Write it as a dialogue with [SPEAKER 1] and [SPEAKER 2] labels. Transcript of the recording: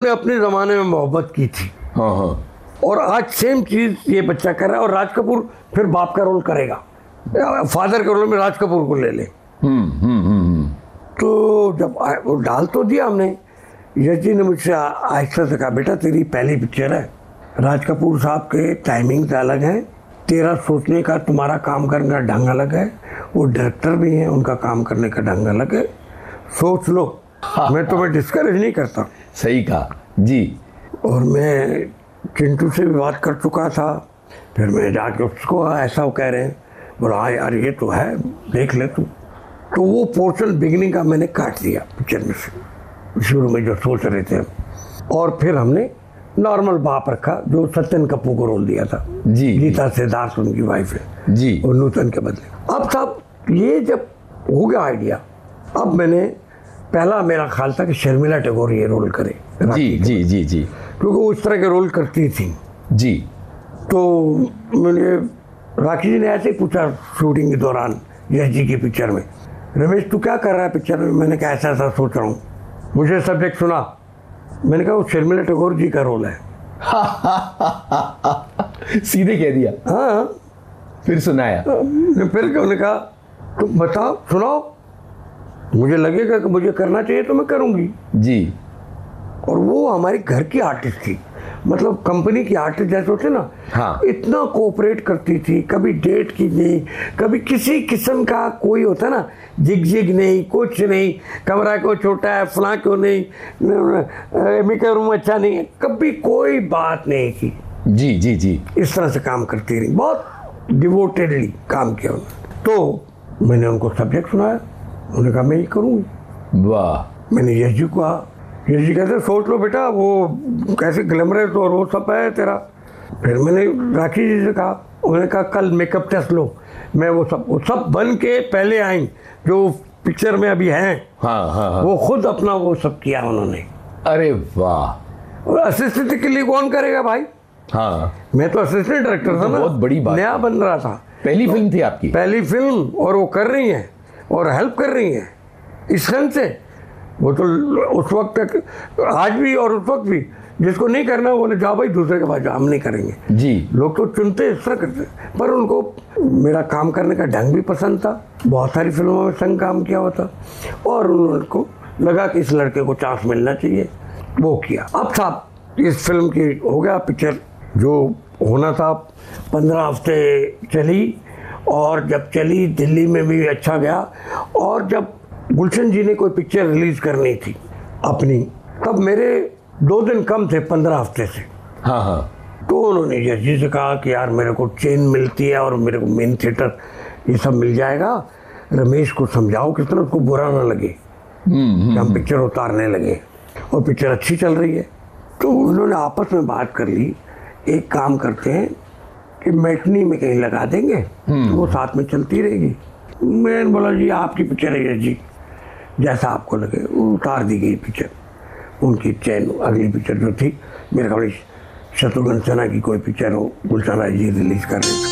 [SPEAKER 1] उसने अपने ज़माने में मोहब्बत की थी।
[SPEAKER 2] हाँ हाँ।
[SPEAKER 1] और आज सेम चीज़ ये बच्चा कर रहा है। और राज कपूर फिर बाप का रोल करेगा, फादर के रोल में राज कपूर को ले ले। तो जब वो डाल तो दिया हमने, यश जी ने मुझसे आहिस्ता से कहा, बेटा तेरी पहली पिक्चर है, राज कपूर साहब के टाइमिंग्स अलग हैं, तेरा सोचने का तुम्हारा काम करने का ढंग अलग है, वो डायरेक्टर भी हैं, उनका काम करने का ढंग अलग है, सोच लो। मैं तुम्हें डिस्करेज नहीं करता।
[SPEAKER 2] सही कहा जी।
[SPEAKER 1] और मैं चिंटू से भी बात कर चुका था, फिर मैं जाके उसको ऐसा वो कह रहे हैं, बोला हाँ यार ये तो है, देख ले तू। तो वो पोर्शन बिगनिंग का मैंने काट दिया पिक्चर में से, शुरू में जो सोच रहे थे। और फिर हमने नॉर्मल बाप रखा, जो सत्यन कपूर को रोल दिया था
[SPEAKER 2] जी।
[SPEAKER 1] गीता सिद्धार्थ उनकी वाइफ है
[SPEAKER 2] जी।
[SPEAKER 1] और नूतन के बदले। अब साहब ये जब हो गया आइडिया, अब मैंने पहला मेरा ख्याल था कि शर्मिला टैगोर ये रोल करे।
[SPEAKER 2] जी जी जी जी।
[SPEAKER 1] क्योंकि वो इस तरह के रोल करती थी
[SPEAKER 2] जी।
[SPEAKER 1] तो मैंने राखी जी ने ऐसे ही पूछा शूटिंग के दौरान यश जी की पिक्चर में, रमेश तू क्या कर रहा है पिक्चर में? मैंने कहा ऐसा ऐसा सोच रहा हूँ। मुझे सब्जेक्ट सुना, मैंने कहा वो शर्मिला टैगोर जी का रोल है।
[SPEAKER 2] सीधे कह दिया।
[SPEAKER 1] हाँ।
[SPEAKER 2] फिर सुनाया।
[SPEAKER 1] फिर उन्होंने कहा तुम बताओ, सुनाओ, मुझे लगेगा कि मुझे करना चाहिए तो मैं करूँगी
[SPEAKER 2] जी।
[SPEAKER 1] और वो हमारी घर की आर्टिस्ट थी, मतलब कंपनी की आर्टिस्ट जैसे होते ना।
[SPEAKER 2] हाँ।
[SPEAKER 1] इतना कोऑपरेट करती थी, कभी डेट की नहीं, कभी किसी किस्म का कोई होता ना जिग नहीं, कुछ नहीं, कमरा क्यों छोटा है, फलां क्यों नहीं, एमी का रूम अच्छा नहीं है, कभी कोई बात नहीं की।
[SPEAKER 2] जी जी जी।
[SPEAKER 1] इस तरह से काम करती रही, बहुत डिवोटेडली काम किया उन्होंने। तो मैंने उनको सब्जेक्ट सुनाया, उन्होंने कहा मैं ये करूँगी।
[SPEAKER 2] वाह।
[SPEAKER 1] मैंने यश जी को कहा, यश जी कहते सोच लो बेटा, वो कैसे ग्लैमरस और वो सब है तेरा। फिर मैंने राखी जी से कहा, उन्होंने कहा कल मेकअप टेस्ट लो। मैं वो सब बन के पहले आई जो पिक्चर में अभी हैं।
[SPEAKER 2] हाँ हाँ हाँ।
[SPEAKER 1] वो खुद अपना वो सब किया उन्होंने।
[SPEAKER 2] अरे वाह।
[SPEAKER 1] और असिस्टेंट के लिए कौन करेगा भाई?
[SPEAKER 2] हाँ।
[SPEAKER 1] मैं तो असिस्टेंट डायरेक्टर था ना,
[SPEAKER 2] बहुत बड़ी बात,
[SPEAKER 1] नया बन रहा था,
[SPEAKER 2] पहली फिल्म थी आपकी।
[SPEAKER 1] पहली फिल्म, और वो कर रही हैं और हेल्प कर रही हैं इस ढंग से। वो तो उस वक्त तक, आज भी और उस वक्त भी, जिसको नहीं करना बोले जाओ भाई दूसरे के पास जाओ, हम नहीं करेंगे
[SPEAKER 2] जी।
[SPEAKER 1] लोग तो चुनते इस तरह करते। पर उनको मेरा काम करने का ढंग भी पसंद था, बहुत सारी फिल्मों में संग काम किया हुआ था, और उनको लगा कि इस लड़के को चांस मिलना चाहिए, वो किया। अब साहब इस फिल्म की हो गया पिक्चर जो होना था, 15 हफ्ते चली, और जब चली दिल्ली में भी अच्छा गया। और जब गुलशन जी ने कोई पिक्चर रिलीज करनी थी अपनी, तब मेरे 2 दिन कम थे 15 हफ्ते से।
[SPEAKER 2] हाँ हाँ।
[SPEAKER 1] तो उन्होंने यश जी से कहा कि यार मेरे को चेन मिलती है और मेरे को मेन थिएटर ये सब मिल जाएगा, रमेश को समझाओ किस तरह उसको बुरा ना लगे कि हम पिक्चर उतारने लगे, और पिक्चर अच्छी चल रही है। तो उन्होंने आपस में बात कर ली, एक काम करते हैं कि मैटनी में कहीं लगा देंगे तो वो साथ में चलती रहेगी। मैंने बोला जी आपकी पिक्चर है यश जी, जैसा आपको लगे। वो उतार दी गई पिक्चर, उनकी चैन। अगली पिक्चर जो थी मेरे ख्याल शत्रुघ्न सिन्हा की कोई पिक्चर हो, गुलशन राय जी रिलीज कर रहे थे।